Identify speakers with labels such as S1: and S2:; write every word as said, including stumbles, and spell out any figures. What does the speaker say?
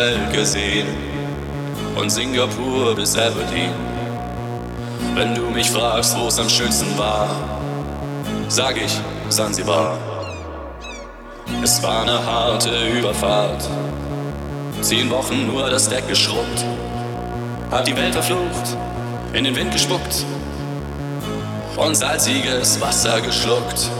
S1: Welt gesehen, von Singapur bis Aberdeen. Wenn du mich fragst, wo es am schönsten war, sag ich Sansibar. Es war eine harte Überfahrt, zehn Wochen nur das Deck geschrubbt, hat die Welt verflucht, in den Wind gespuckt und salziges Wasser geschluckt.